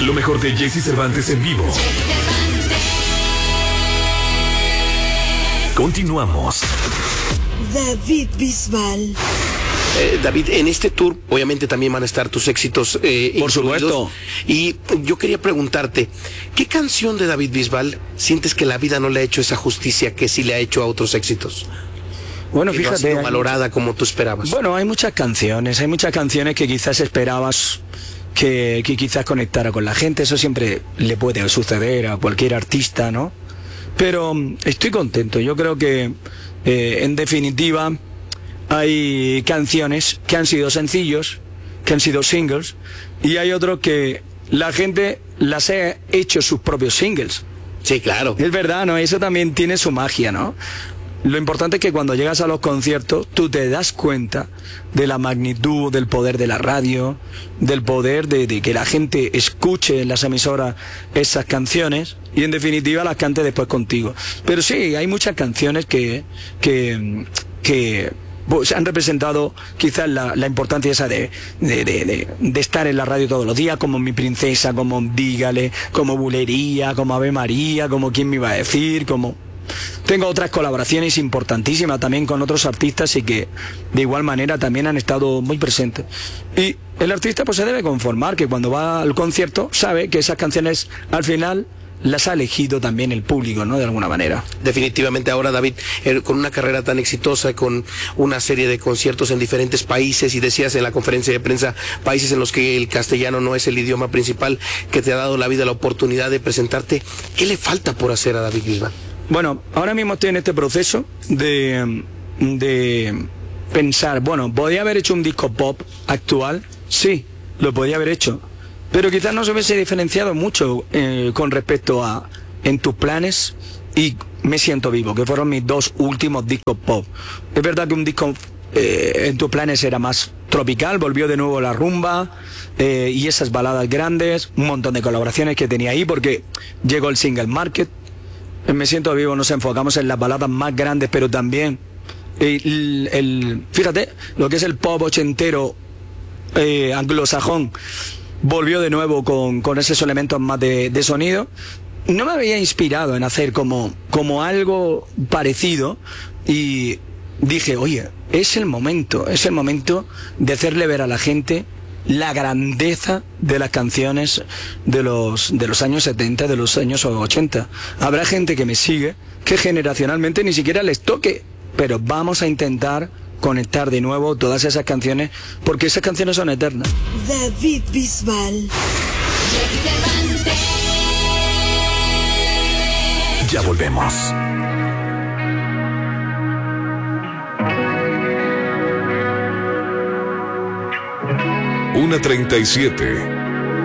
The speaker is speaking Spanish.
Lo mejor de Jesse Cervantes en vivo. Continuamos. David Bisbal. David, en este tour obviamente también van a estar tus éxitos por supuesto. Y yo quería preguntarte, ¿qué canción de David Bisbal sientes que la vida no le ha hecho esa justicia que sí le ha hecho a otros éxitos? Bueno, que fíjate, no ha sido valorada como tú esperabas. Bueno, hay muchas canciones que quizás esperabas que quizás conectara con la gente. Eso siempre le puede suceder a cualquier artista, ¿no? Pero estoy contento. Yo creo que en definitiva hay canciones que han sido sencillos, que han sido singles, y hay otros que la gente las ha hecho sus propios singles. Sí, claro. Es verdad, ¿no? Eso también tiene su magia, ¿no? Lo importante es que cuando llegas a los conciertos tú te das cuenta de la magnitud, del poder de la radio, del poder de que la gente escuche en las emisoras esas canciones y en definitiva las cante después contigo. Pero sí, hay muchas canciones que pues han representado quizás la importancia esa de estar en la radio todos los días, como Mi Princesa, como Dígale, como Bulería, como Ave María, como Quién me iba a decir, como... Tengo otras colaboraciones importantísimas también con otros artistas y que de igual manera también han estado muy presentes. Y el artista pues se debe conformar que cuando va al concierto sabe que esas canciones al final las ha elegido también el público, ¿no? De alguna manera. Definitivamente ahora, David, con una carrera tan exitosa, con una serie de conciertos en diferentes países, y decías en la conferencia de prensa, países en los que el castellano no es el idioma principal, que te ha dado la vida la oportunidad de presentarte, ¿qué le falta por hacer a David Bisbal? Bueno, ahora mismo estoy en este proceso de pensar, bueno, ¿podría haber hecho un disco pop actual? Sí, lo podría haber hecho, pero quizás no se hubiese diferenciado mucho con respecto a En tus planes y Me siento vivo, que fueron mis dos últimos discos pop. Es verdad que un disco En tus planes era más tropical, volvió de nuevo la rumba y esas baladas grandes, un montón de colaboraciones que tenía ahí porque llegó el Single Market. En Me siento vivo nos enfocamos en las baladas más grandes, pero también fíjate, lo que es el pop ochentero anglosajón volvió de nuevo con esos elementos más de sonido. No me había inspirado en hacer como algo parecido y dije, oye, es el momento de hacerle ver a la gente la grandeza de las canciones de los años 70, de los años 80. Habrá gente que me sigue que generacionalmente ni siquiera les toque, pero vamos a intentar conectar de nuevo todas esas canciones porque esas canciones son eternas. David Bisbal. Ya volvemos. 1:37.